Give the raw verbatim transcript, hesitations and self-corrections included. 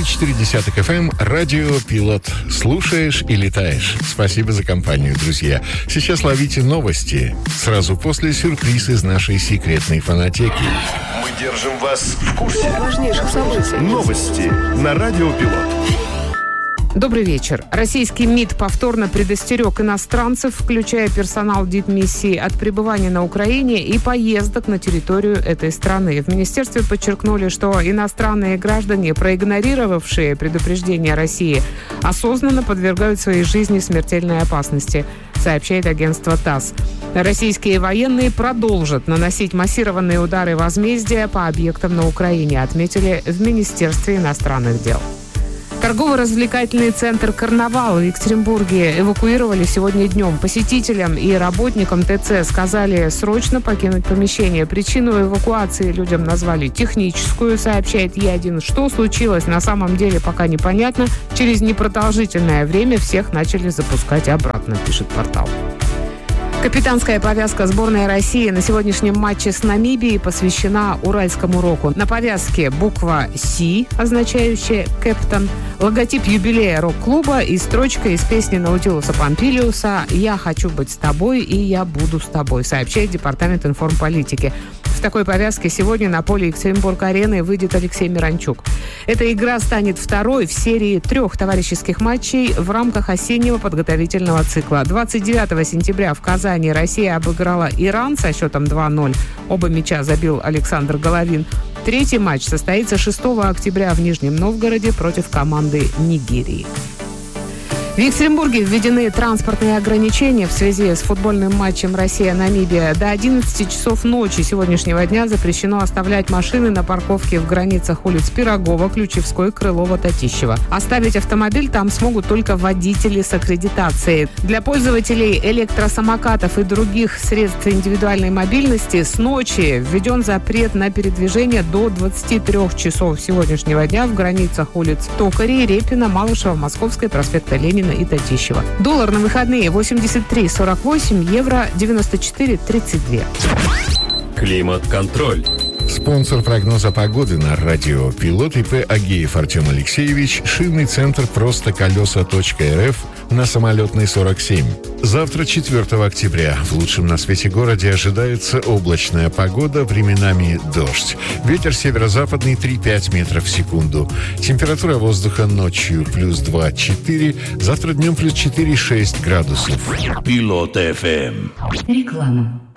четыре десятых эф эм, радио «Пилот». Слушаешь и летаешь. Спасибо за компанию, друзья. Сейчас ловите новости. Сразу после сюрприз из нашей секретной фонотеки. Мы держим вас в курсе важнейших событий. Новости на радио «Пилот». Добрый вечер. Российский МИД повторно предостерег иностранцев, включая персонал дипмиссии, от пребывания на Украине и поездок на территорию этой страны. В министерстве подчеркнули, что иностранные граждане, проигнорировавшие предупреждения России, осознанно подвергают своей жизни смертельной опасности, сообщает агентство ТАСС. Российские военные продолжат наносить массированные удары возмездия по объектам на Украине, отметили в Министерстве иностранных дел. Торгово-развлекательный центр «Карнавал» в Екатеринбурге эвакуировали сегодня днем. Посетителям и работникам ТЦ сказали срочно покинуть помещение. Причину эвакуации людям назвали техническую, сообщает Е один. Что случилось, на самом деле пока непонятно. Через непродолжительное время всех начали запускать обратно, пишет портал. Капитанская повязка сборной России на сегодняшнем матче с Намибией посвящена уральскому року. На повязке буква «Си», означающая «Кэптон», логотип юбилея рок-клуба и строчка из песни Наутилуса Помпилиуса «Я хочу быть с тобой и я буду с тобой», сообщает Департамент информполитики. В такой повязке сегодня на поле Екатеринбург-арены выйдет Алексей Миранчук. Эта игра станет второй в серии трех товарищеских матчей в рамках осеннего подготовительного цикла. двадцать девятого сентября в Казани Россия обыграла Иран со счетом два ноль. Оба мяча забил Александр Головин. Третий матч состоится шестого октября в Нижнем Новгороде против команды Нигерии. В Екатеринбурге введены транспортные ограничения в связи с футбольным матчем Россия-Намибия. До одиннадцати часов ночи сегодняшнего дня запрещено оставлять машины на парковке в границах улиц Пирогова, Ключевской, Крылова, Татищева. Оставить автомобиль там смогут только водители с аккредитацией. Для пользователей электросамокатов и других средств индивидуальной мобильности с ночи введен запрет на передвижение до двадцати трёх часов сегодняшнего дня в границах улиц Токарей, Репина, Малышева, Московской, проспекта Ленина и Татищева. Доллар на выходные восемьдесят три сорок восемь, евро девяносто четыре тридцать два. Климат-контроль. Спонсор прогноза погоды на радио «Пилот» ИП Агеев Артем Алексеевич, шинный центр «Просто колеса точка эр эф» на Самолетной сорок семь. Завтра, четвёртого октября, в лучшем на свете городе ожидается облачная погода, временами дождь. Ветер северо-западный три-пять метров в секунду. Температура воздуха ночью плюс два-четыре, завтра днем плюс четыре-шесть градусов. Пилот эф эм. Реклама.